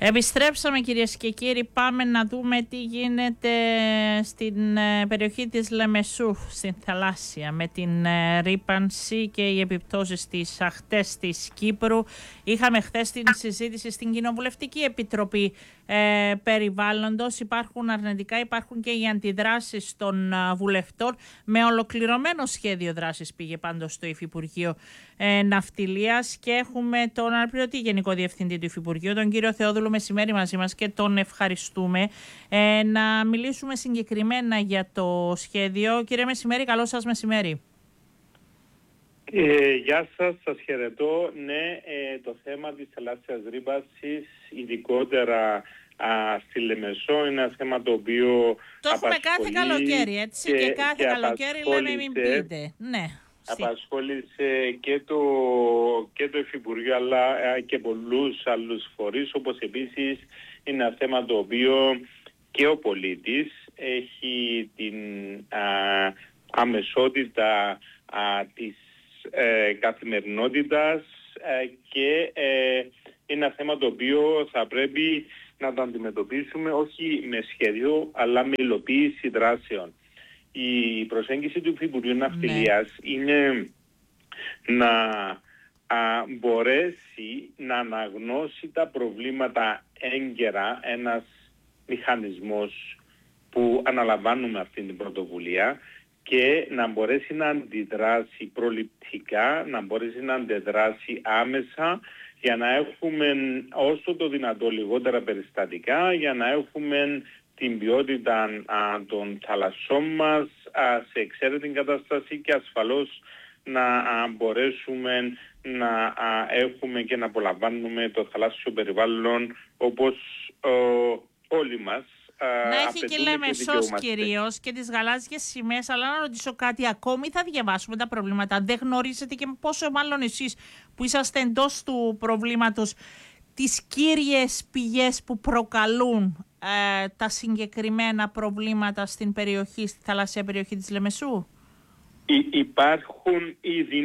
Επιστρέψαμε κυρίες και κύριοι, πάμε να δούμε τι γίνεται στην περιοχή της Λεμεσού, στην θαλάσσια, με την ρύπανση και οι επιπτώσεις στις ακτές της Κύπρου. Είχαμε χθες την συζήτηση στην Κοινοβουλευτική Επιτροπή Περιβάλλοντος. Υπάρχουν αρνητικά, υπάρχουν και οι αντιδράσεις των βουλευτών. Με ολοκληρωμένο σχέδιο δράσης πήγε πάντως στο Υφυπουργείο Ναυτιλίας και έχουμε τον αναπληρωτή Γενικό Διευθυντή του Υφυπουργείου, τον κύριο Θεόδουλο Μεσημέρη μαζί μας και τον ευχαριστούμε. Να μιλήσουμε συγκεκριμένα για το σχέδιο. Κύριε Μεσημέρη, καλό σας μεσημέρι. Γεια σας, σας χαιρετώ. Ναι, το θέμα της θαλάσσιας ρύπανσης, ειδικότερα στη Λεμεσό, είναι ένα θέμα το οποίο το έχουμε κάθε καλοκαίρι, έτσι, και κάθε καλοκαίρι λέμε μην πείτε. Ναι. Απασχόλησε και το Υφυπουργείο αλλά και πολλούς άλλους φορείς, όπως επίσης είναι ένα θέμα το οποίο και ο πολίτης έχει την αμεσότητα της καθημερινότητας και είναι ένα θέμα το οποίο θα πρέπει να το αντιμετωπίσουμε όχι με σχέδιο αλλά με υλοποίηση δράσεων. Η προσέγγιση του Υφυπουργείου Ναυτιλίας είναι να μπορέσει να αναγνώσει τα προβλήματα έγκαιρα, ένας μηχανισμός που αναλαμβάνουμε αυτή την πρωτοβουλία, και να μπορέσει να αντιδράσει προληπτικά, να μπορέσει να αντιδράσει άμεσα για να έχουμε όσο το δυνατό λιγότερα περιστατικά, για να έχουμε την ποιότητα των θαλασσών μας σε εξαίρετη κατάσταση και ασφαλώς να μπορέσουμε να έχουμε και να απολαμβάνουμε το θαλάσσιο περιβάλλον όπως όλοι μας. Να έχει και Λεμεσός κυρίως και τις γαλάζιες σημαίες, αλλά να ρωτήσω κάτι ακόμη, θα διαβάσουμε τα προβλήματα. Δεν γνωρίζετε, και πόσο μάλλον εσείς που είσαστε εντός του προβλήματος, τις κύριες πηγές που προκαλούν τα συγκεκριμένα προβλήματα στην περιοχή, στη θαλασσία περιοχή της Λεμεσού? Υπάρχουν ήδη